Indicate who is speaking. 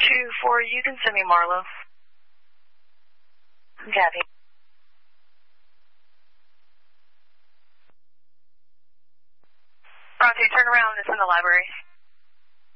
Speaker 1: 2-4, you can send me Marlo. Gabby. Bronte, turn around. It's in the library.